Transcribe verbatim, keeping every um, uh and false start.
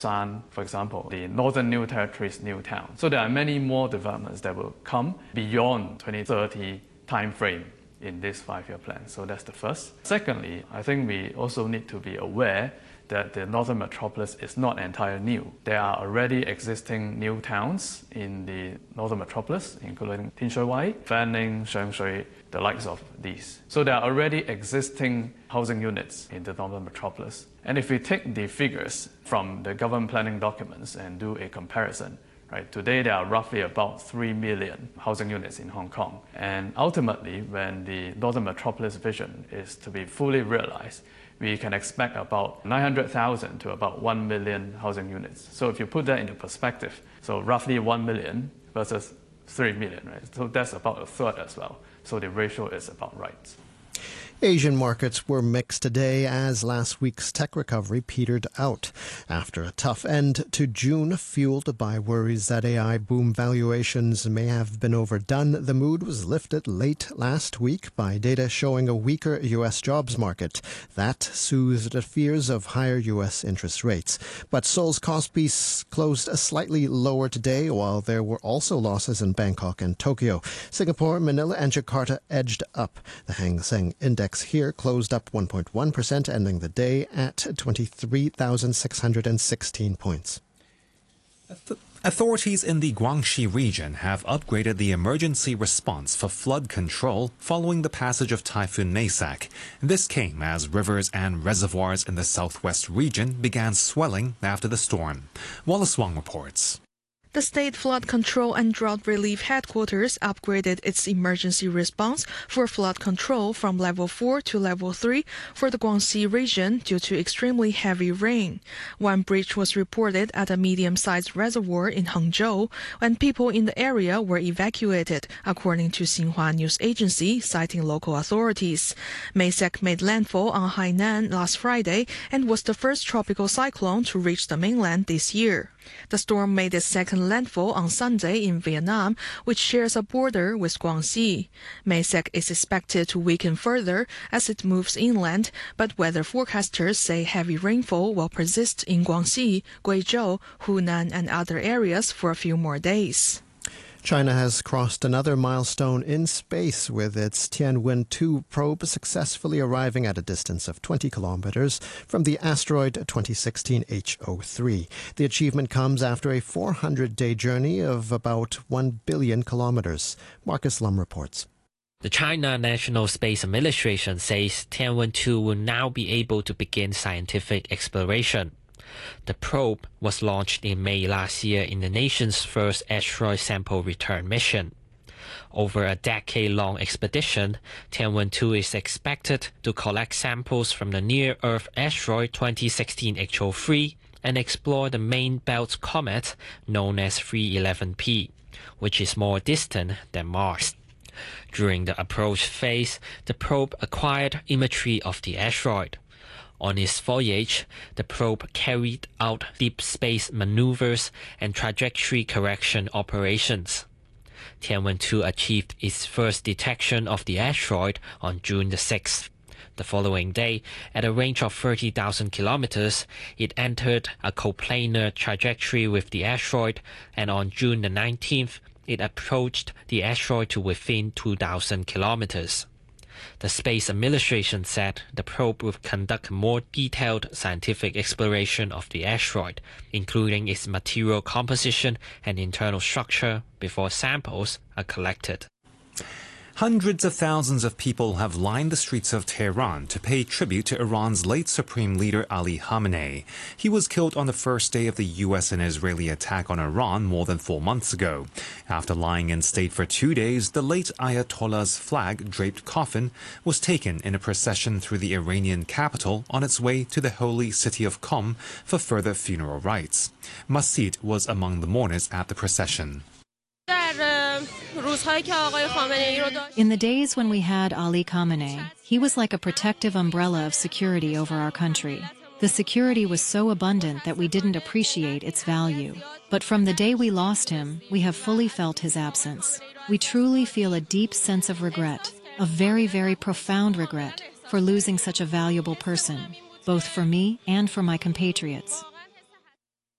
Shan, for example, the Northern New Territories new town. So there are many more developments that will come beyond twenty thirty timeframe in this five-year plan. So that's the first. Secondly, I think we also need to be aware that the Northern Metropolis is not entirely new. There are already existing new towns in the Northern Metropolis, including Tin Shui Wai, Fanling, Sheung the likes of these. So there are already existing housing units in the Northern Metropolis. And if we take the figures from the government planning documents and do a comparison, right, today there are roughly about three million housing units in Hong Kong. And ultimately, when the Northern Metropolis vision is to be fully realized, we can expect about nine hundred thousand to about one million housing units. So if you put that into perspective, so roughly one million versus three million, right? So that's about a third as well. So the ratio is about right. Asian markets were mixed today as last week's tech recovery petered out. After a tough end to June, fueled by worries that A I boom valuations may have been overdone, the mood was lifted late last week by data showing a weaker U S jobs market. That soothed the fears of higher U S interest rates. But Seoul's Kospi closed slightly lower today, while there were also losses in Bangkok and Tokyo. Singapore, Manila and Jakarta edged up. The Hang Seng Index here closed up one point one percent, ending the day at twenty-three thousand six hundred sixteen points. Authorities in the Guangxi region have upgraded the emergency response for flood control following the passage of Typhoon Naisak. This came as rivers and reservoirs in the southwest region began swelling after the storm. Wallace Wong reports. The State Flood Control and Drought Relief Headquarters upgraded its emergency response for flood control from level four to level three for the Guangxi region due to extremely heavy rain. One breach was reported at a medium-sized reservoir in Hangzhou, and people in the area were evacuated, according to Xinhua News Agency, citing local authorities. Maisak made landfall on Hainan last Friday and was the first tropical cyclone to reach the mainland this year. The storm made its second landfall on Sunday in Vietnam, which shares a border with Guangxi. Maisak is expected to weaken further as it moves inland, but weather forecasters say heavy rainfall will persist in Guangxi, Guizhou, Hunan and other areas for a few more days. China has crossed another milestone in space with its Tianwen two probe successfully arriving at a distance of twenty kilometers from the asteroid twenty sixteen H O three. The achievement comes after a four hundred day journey of about one billion kilometers. Marcus Lum reports. The China National Space Administration says Tianwen two will now be able to begin scientific exploration. The probe was launched in May last year in the nation's first asteroid sample return mission. Over a decade-long expedition, Tianwen two is expected to collect samples from the near-Earth asteroid twenty sixteen H O three and explore the main belt comet known as three eleven P, which is more distant than Mars. During the approach phase, the probe acquired imagery of the asteroid. On its voyage, the probe carried out deep space maneuvers and trajectory correction operations. Tianwen two achieved its first detection of the asteroid on June the sixth. The following day, at a range of thirty thousand kilometers, it entered a coplanar trajectory with the asteroid, and on June the nineteenth, it approached the asteroid to within two thousand kilometers. The Space Administration said the probe will conduct more detailed scientific exploration of the asteroid, including its material composition and internal structure, before samples are collected. Hundreds of thousands of people have lined the streets of Tehran to pay tribute to Iran's late Supreme Leader Ali Khamenei. He was killed on the first day of the U S and Israeli attack on Iran more than four months ago. After lying in state for two days, the late Ayatollah's flag-draped coffin was taken in a procession through the Iranian capital on its way to the holy city of Qom for further funeral rites. Masid was among the mourners at the procession. In the days when we had Ali Khamenei, he was like a protective umbrella of security over our country. The security was so abundant that we didn't appreciate its value. But from the day we lost him, we have fully felt his absence. We truly feel a deep sense of regret, a very, very profound regret, for losing such a valuable person, both for me and for my compatriots.